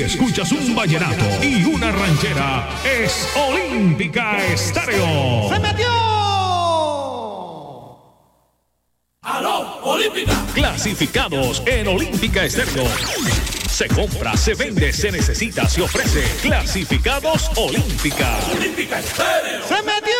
Escuchas un vallenato y una ranchera, es Olímpica Estéreo. ¡Se metió! ¡Aló, Olímpica! Clasificados en Olímpica Estéreo. Se compra, se vende, se necesita, se ofrece. Clasificados Olímpica. Olímpica Estéreo. ¡Se metió!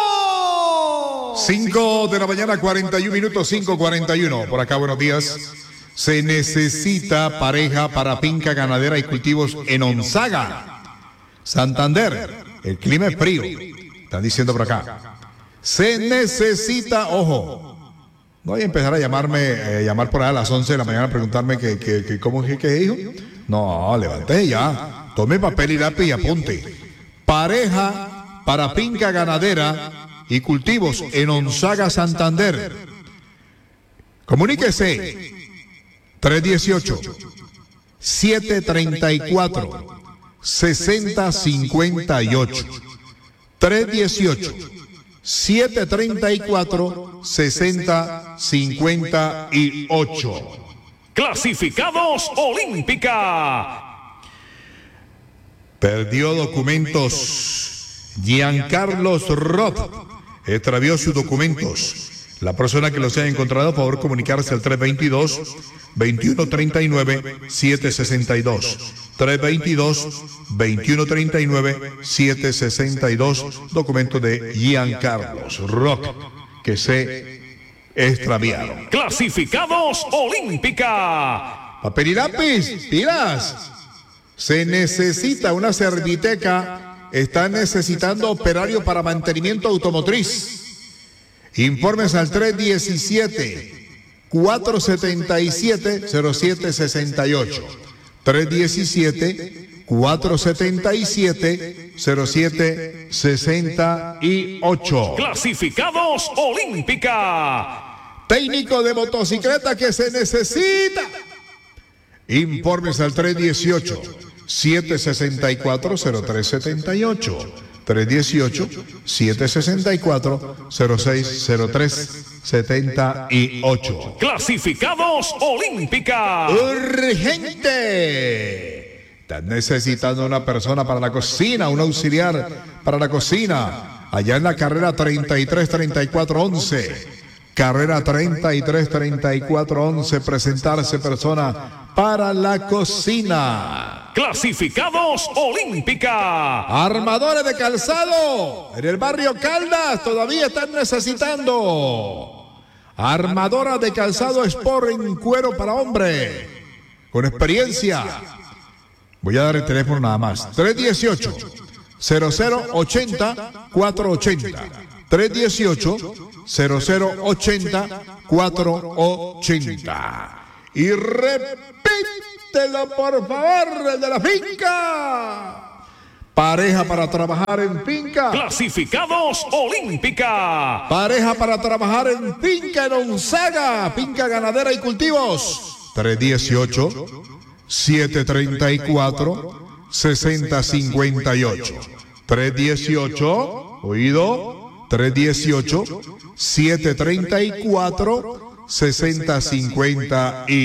5 de la mañana, 41 minutos, 5:41. Por acá, buenos días. Se necesita pareja para finca ganadera y cultivos en Onzaga, Santander. El clima es frío, están diciendo por acá. Se necesita, ojo, no voy a empezar a llamar por ahí a las 11 de la mañana a preguntarme cómo es que dijo. No, levanté ya, tome papel y lápiz y apunte. Pareja para finca ganadera y cultivos en Onzaga, Santander. Comuníquese 318-734-6058. 318-734-6058. Clasificados Olímpica. Perdió documentos. Giancarlos Roth extravió sus documentos. La persona que los haya encontrado, por favor, comunicarse al 322-2139-762. 322-2139-762. Documento de Giancarlos Roth, que se extraviaron. Clasificados Olímpica. Papel y lápiz, pilas. Se necesita una serviteca. Están necesitando operario para mantenimiento automotriz. Informes al 317-477-0768. 317-477-0768. Clasificados Olímpica. Técnico de motocicleta que se necesita. Informes al 318-764-0378. 318-764-060378. Clasificados Olímpica. Urgente. Están necesitando una persona para la cocina, un auxiliar para la cocina. Allá en la carrera 33-34-11. Carrera 33-34-11. Presentarse persona para la cocina. Clasificados Olímpica. Armadores de calzado en el barrio Caldas todavía están necesitando. Armadora de calzado Sport en cuero para hombre con experiencia. Voy a dar el teléfono nada más. 318-0080-480. 318-0080-480. Y repítelo, por favor, el de la finca. Pareja para trabajar en finca. Clasificados Olímpica. Pareja para trabajar en finca en Onzaga, finca ganadera y cultivos. 318-734-6058. 318, oído, 318-734-6058.